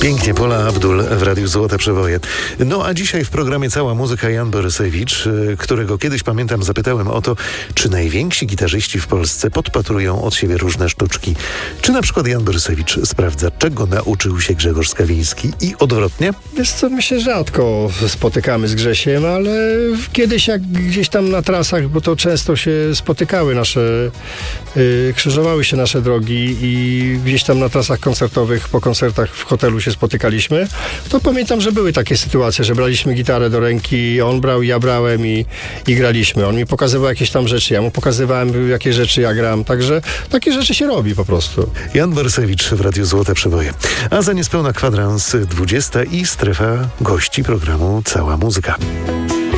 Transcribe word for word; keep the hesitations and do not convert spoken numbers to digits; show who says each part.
Speaker 1: Pięknie, Pola Abdul w Radiu Złote Przeboje. No a dzisiaj w programie Cała Muzyka Jan Borysewicz, którego kiedyś, pamiętam, zapytałem o to, czy najwięksi gitarzyści w Polsce podpatrują od siebie różne sztuczki. Czy na przykład Jan Borysewicz sprawdza, czego nauczył się Grzegorz Skawiński i odwrotnie?
Speaker 2: Wiesz co, my się rzadko spotykamy z Grzesiem, ale kiedyś jak gdzieś tam na trasach, bo to często się spotykały nasze, yy, krzyżowały się nasze drogi i gdzieś tam na trasach koncertowych, po koncertach w hotelu się spotykaliśmy, to pamiętam, że były takie sytuacje, że braliśmy gitarę do ręki, on brał, ja brałem i, i graliśmy. On mi pokazywał jakieś tam rzeczy, ja mu pokazywałem, jakie rzeczy ja gram, także takie rzeczy się robi po prostu.
Speaker 1: Jan Borysewicz w Radiu Złote Przeboje. A za niespełna kwadrans dwudziesta i strefa gości programu Cała Muzyka.